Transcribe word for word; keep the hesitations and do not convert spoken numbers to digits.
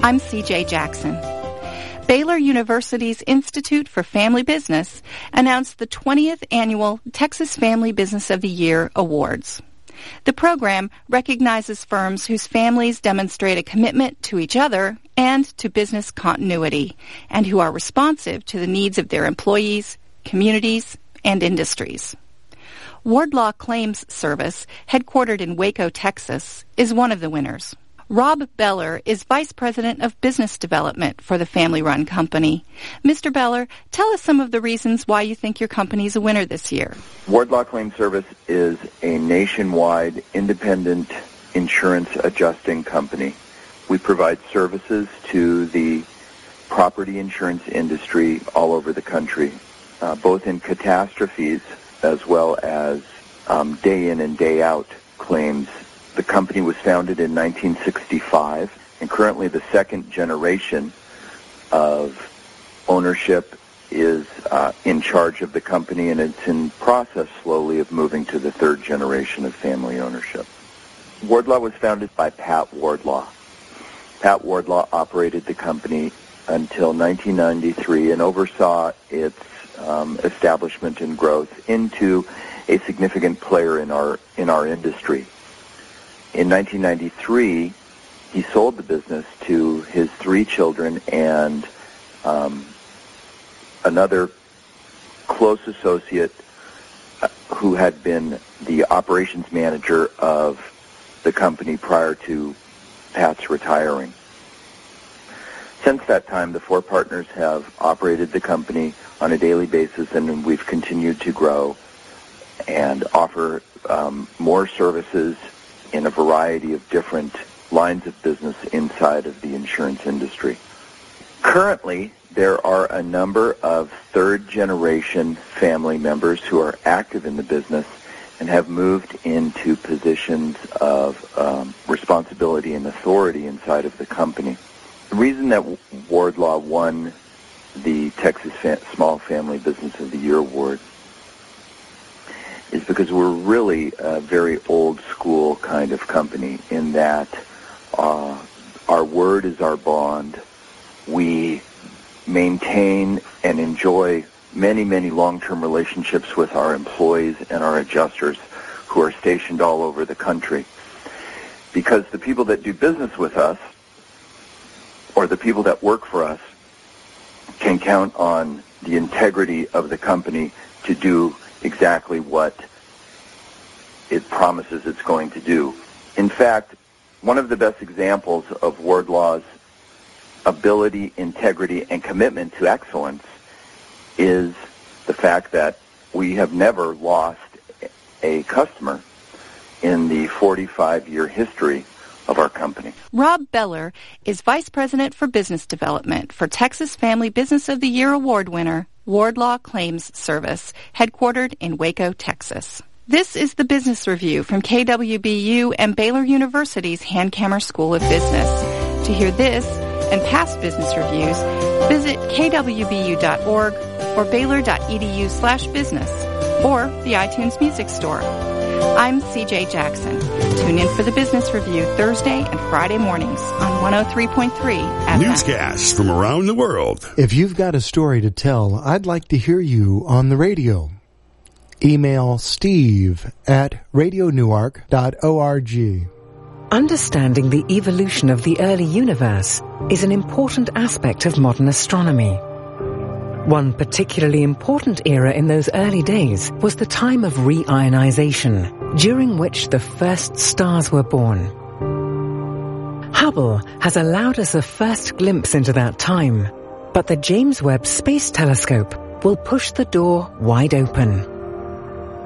I'm C J Jackson. Baylor University's Institute for Family Business announced the twentieth Annual Texas Family Business of the Year Awards. The program recognizes firms whose families demonstrate a commitment to each other and to business continuity, and who are responsive to the needs of their employees, communities, and industries. Wardlaw Claims Service, headquartered in Waco, Texas, is one of the winners. Rob Beller is Vice President of Business Development for the family-run company. Mister Beller, tell us some of the reasons why you think your company is a winner this year. Wardlaw Claims Service is a nationwide independent insurance adjusting company. We provide services to the property insurance industry all over the country, uh, both in catastrophes as well as um, day in and day out claims. The company was founded in nineteen sixty-five, and currently the second generation of ownership is uh, in charge of the company, and it's in process slowly of moving to the third generation of family ownership. Wardlaw was founded by Pat Wardlaw. Pat Wardlaw operated the company until nineteen ninety-three and oversaw its um, establishment and growth into a significant player in our in our industry. In nineteen ninety-three, he sold the business to his three children and um, another close associate uh, who had been the operations manager of the company prior to Pat's retiring. Since that time, the four partners have operated the company on a daily basis, and we've continued to grow and offer um, more services in a variety of different lines of business inside of the insurance industry. Currently, there are a number of third-generation family members who are active in the business and have moved into positions of um, responsibility and authority inside of the company. The reason that Wardlaw won the Texas Fa- Small Family Business of the Year Award is because we're really a very old school kind of company in that uh, our word is our bond. We maintain and enjoy many, many long-term relationships with our employees and our adjusters who are stationed all over the country. Because the people that do business with us, or the people that work for us, can count on the integrity of the company to do exactly what it promises it's going to do. In fact, one of the best examples of Wardlaw's ability, integrity, and commitment to excellence is the fact that we have never lost a customer in the forty-five year history of our company. Rob Beller is Vice President for Business Development for Texas Family Business of the Year Award winner Wardlaw Claims Service, headquartered in Waco, Texas. This is the Business Review from K W B U and Baylor University's Hankamer School of Business. To hear this and past business reviews, visit k w b u dot org or baylor dot e d u slash business or the iTunes Music Store. I'm C J Jackson. Tune in for the Business Review Thursday and Friday mornings on one oh three point three F M. Newscasts from around the world. If you've got a story to tell, I'd like to hear you on the radio. Email Steve at radio newark dot org. Understanding the evolution of the early universe is an important aspect of modern astronomy. One particularly important era in those early days was the time of reionization, during which the first stars were born. Hubble has allowed us a first glimpse into that time, but the James Webb Space Telescope will push the door wide open.